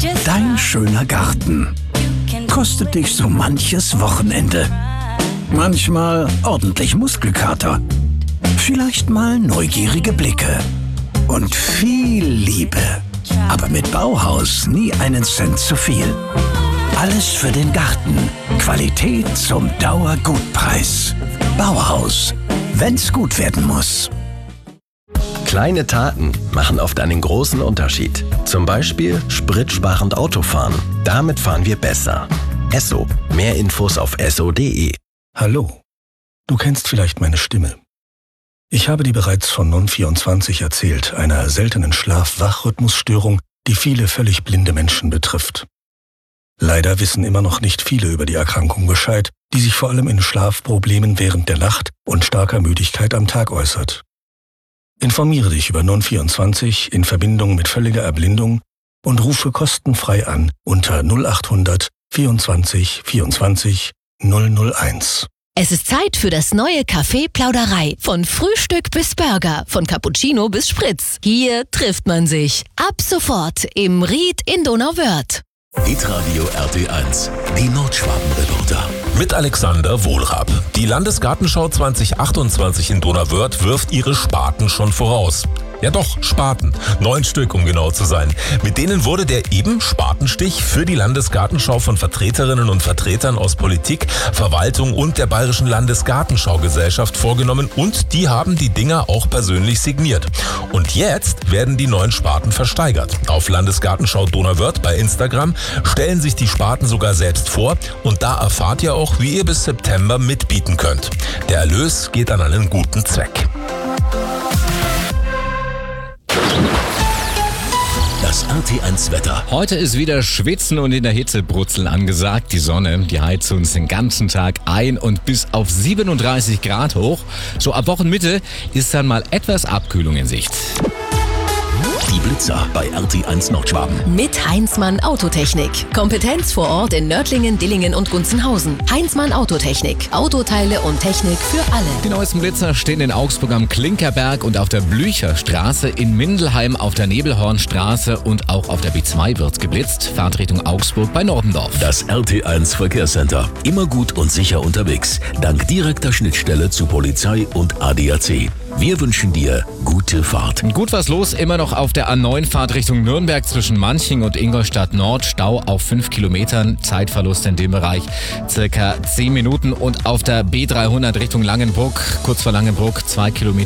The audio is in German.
Dein schöner Garten kostet dich so manches Wochenende. Manchmal ordentlich Muskelkater. Vielleicht mal neugierige Blicke. Und viel Liebe. Aber mit Bauhaus nie einen Cent zu viel. Alles für den Garten. Qualität zum Dauergutpreis. Bauhaus. Wenn's gut werden muss. Kleine Taten machen oft einen großen Unterschied. Zum Beispiel spritsparend Autofahren. Damit fahren wir besser. Esso. Mehr Infos auf esso.de. Hallo. Du kennst vielleicht meine Stimme. Ich habe dir bereits von Non24 erzählt, einer seltenen Schlaf-Wach-Rhythmusstörung, die viele völlig blinde Menschen betrifft. Leider wissen immer noch nicht viele über die Erkrankung Bescheid, die sich vor allem in Schlafproblemen während der Nacht und starker Müdigkeit am Tag äußert. Informiere dich über Non24 in Verbindung mit völliger Erblindung und rufe kostenfrei an unter 0800 24 24 001. Es ist Zeit für das neue Café Plauderei. Von Frühstück bis Burger, von Cappuccino bis Spritz. Hier trifft man sich. Ab sofort im Ried in Donauwörth. Hitradio RT1, die Nordschwaben-Reporter. Mit Alexander Wohlrab. Die Landesgartenschau 2028 in Donauwörth wirft ihre Spaten schon voraus. Ja doch, Spaten. 9 Stück, um genau zu sein. Mit denen wurde der eben Spatenstich für die Landesgartenschau von Vertreterinnen und Vertretern aus Politik, Verwaltung und der Bayerischen Landesgartenschaugesellschaft vorgenommen und die haben die Dinger auch persönlich signiert. Und jetzt werden die 9 Spaten versteigert. Auf Landesgartenschau Donauwörth bei Instagram stellen sich die Spaten sogar selbst vor und da erfahrt ihr auch, wie ihr bis September mitbieten könnt. Der Erlös geht an einen guten Zweck. Das RT1-Wetter. Heute ist wieder Schwitzen und in der Hitze brutzeln angesagt. Die Sonne, die heizt uns den ganzen Tag ein und bis auf 37 Grad hoch. So ab Wochenmitte ist dann mal etwas Abkühlung in Sicht. Die Blitzer bei RT1 Nordschwaben. Mit Heinzmann Autotechnik. Kompetenz vor Ort in Nördlingen, Dillingen und Gunzenhausen. Heinzmann Autotechnik. Autoteile und Technik für alle. Die neuesten Blitzer stehen in Augsburg am Klinkerberg und auf der Blücherstraße, in Mindelheim auf der Nebelhornstraße und auch auf der B2 wird geblitzt. Fahrt Richtung Augsburg bei Nordendorf. Das RT1 Verkehrscenter. Immer gut und sicher unterwegs. Dank direkter Schnittstelle zu Polizei und ADAC. Wir wünschen dir gute Fahrt. Gut was los, immer noch auf der A9 Fahrt Richtung Nürnberg zwischen Manching und Ingolstadt Nord. Stau auf 5 Kilometern, Zeitverlust in dem Bereich circa 10 Minuten. Und auf der B300 Richtung Langenbruck, kurz vor Langenbruck, 2 Kilometer